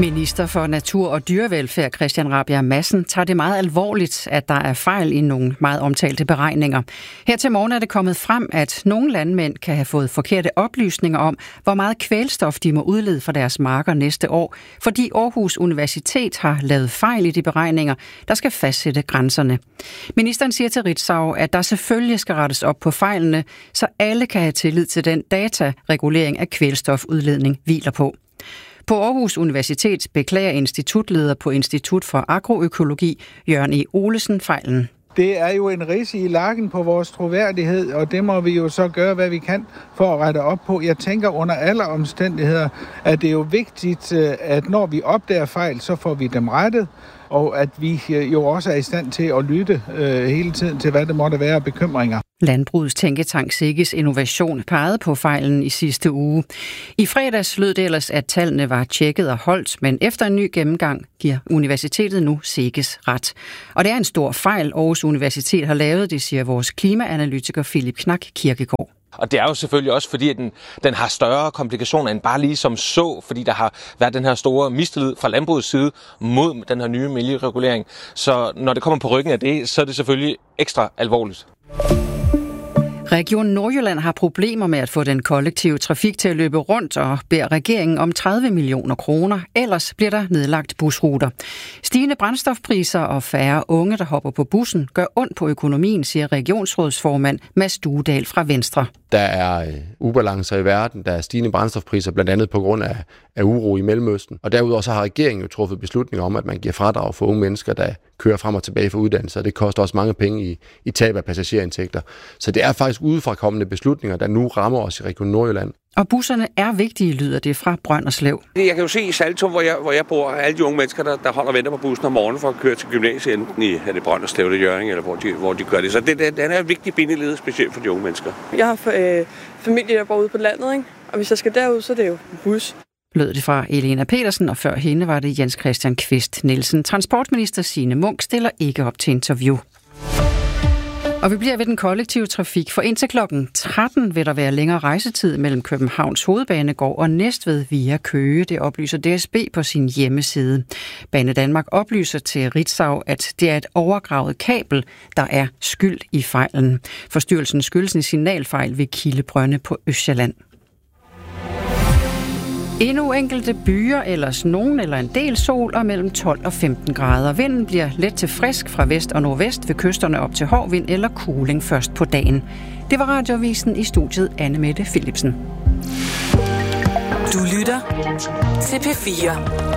Minister for Natur og Dyrevelfærd Christian Rabjerg Madsen tager det meget alvorligt, at der er fejl i nogle meget omtalte beregninger. Her til morgen er det kommet frem, at nogle landmænd kan have fået forkerte oplysninger om, hvor meget kvælstof de må udlede fra deres marker næste år, fordi Aarhus Universitet har lavet fejl i de beregninger, der skal fastsætte grænserne. Ministeren siger til Ritzau, at der selvfølgelig skal rettes op på fejlene, så alle kan have tillid til den dataregulering af kvælstofudledning hviler på. På Aarhus Universitet beklager institutleder på Institut for Agroøkologi, Jørgen E. Olesen, fejlen. Det er jo en ridse i lakken på vores troværdighed, og det må vi jo så gøre, hvad vi kan for at rette op på. Jeg tænker under alle omstændigheder, at det er jo vigtigt, at når vi opdager fejl, så får vi dem rettet, og at vi jo også er i stand til at lytte hele tiden til, hvad det måtte være af bekymringer. Landbrugets tænketank Sikkes Innovation pegede på fejlen i sidste uge. I fredags lød det ellers, at tallene var tjekket og holdt, men efter en ny gennemgang giver universitetet nu Sikkes ret. Og det er en stor fejl, Aarhus Universitet har lavet, det siger vores klimaanalytiker Philip Knak Kirkegaard. Og det er jo selvfølgelig også, fordi den har større komplikationer end bare lige som så, fordi der har været den her store mistillid fra landbrugets side mod den her nye miljøregulering. Så når det kommer på ryggen af det, så er det selvfølgelig ekstra alvorligt. Region Nordjylland har problemer med at få den kollektive trafik til at løbe rundt og beder regeringen om 30 millioner kroner. Ellers bliver der nedlagt busruter. Stigende brændstofpriser og færre unge, der hopper på bussen, gør ondt på økonomien, siger regionsrådsformand Mads Duedal fra Venstre. Der er ubalancer i verden, der er stigende brændstofpriser, blandt andet på grund af uro i Mellemøsten. Og derudover så har regeringen jo truffet beslutninger om, at man giver fradrag for unge mennesker, der kører frem og tilbage for uddannelse, og det koster også mange penge i tab af passagerindtægter. Så det er faktisk udefrakommende beslutninger, der nu rammer os i Region Nordjylland. Og busserne er vigtige, lyder det fra Brønderslev. Jeg kan jo se i Saltum, hvor jeg bor, alle de unge mennesker, der holder og venter på bussen om morgenen for at køre til gymnasiet, enten i Brønderslev eller Hjørring, eller hvor de gør det. Så den er en vigtig bindeled, specielt for de unge mennesker. Jeg har familie, der bor ude på landet, ikke? Og hvis jeg skal derud, så er det jo en bus. Lød det fra Elena Petersen, og før hende var det Jens Christian Kvist Nielsen. Transportminister Signe Munk stiller ikke op til interview. Og vi bliver ved den kollektive trafik, for indtil klokken 13 vil der være længere rejsetid mellem Københavns Hovedbanegård og Næstved via Køge. Det oplyser DSB på sin hjemmeside. Banedanmark oplyser til Ritzau, at det er et overgravet kabel, der er skyld i fejlen. Forstyrrelsen skyldes en signalfejl ved Kildebrønde på Østsjælland. Endnu enkelte byer, ellers nogen eller en del sol og mellem 12 og 15 grader. Vinden bliver let til frisk fra vest og nordvest ved kysterne op til hård vind eller kuling først på dagen. Det var Radioavisen, i studiet Anne Mette Philipsen. Du lytter til P4.